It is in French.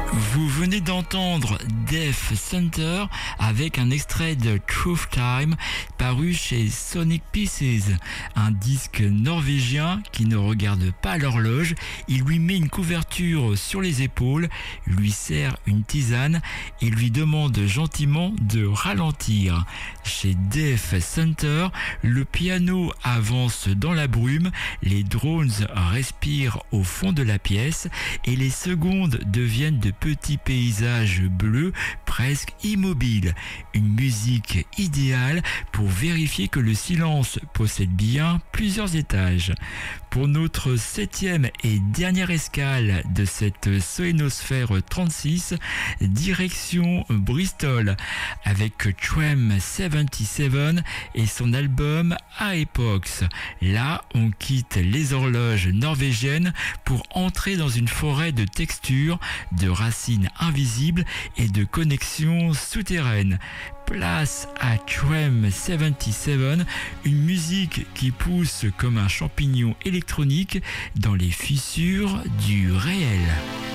Vous venez d'entendre Death Center avec un extrait de Truth Time paru chez Sonic Pieces, un disque norvégien qui ne regarde pas l'horloge, il lui met une couverture sur les épaules, lui sert une tisane et lui demande gentiment de ralentir. Chez Death Center, le piano avance dans la brume, les drones respirent au fond de la pièce et les secondes deviennent de petits paysages bleus presque immobiles. Une musique idéale pour vérifier que le silence possède bien plusieurs étages. Pour notre 7e et dernière escale de cette Sohénosphère 36, direction Bristol avec Tram 77 et son album Aepox. Là, on quitte les horloges norvégiennes pour entrer dans une forêt de textures, de racines invisibles et de connexions souterraines. Place à Tram 77, une musique qui pousse comme un champignon électronique dans les fissures du réel.